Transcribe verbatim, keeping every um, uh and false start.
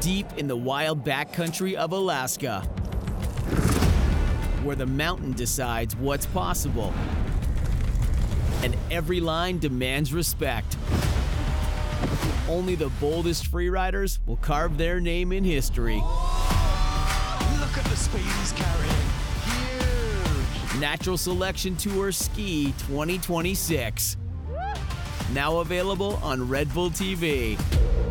deep in the wild backcountry of Alaska, where the mountain decides what's possible, and every line demands respect. Only the boldest freeriders will carve their name in history. Look at the speed he's carrying. Huge. Natural Selection Tour Ski twenty twenty-six. Now available on Red Bull T V.